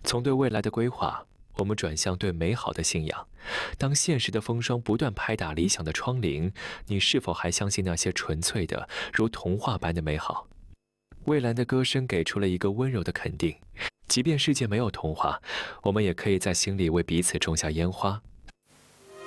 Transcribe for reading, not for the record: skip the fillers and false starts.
从对未来的规划，我们转向对美好的信仰。当现实的风霜不断拍打理想的窗棂，你是否还相信那些纯粹的、如童话般的美好？蔚蓝的歌声给出了一个温柔的肯定。即便世界没有童话，我们也可以在心里为彼此种下烟花，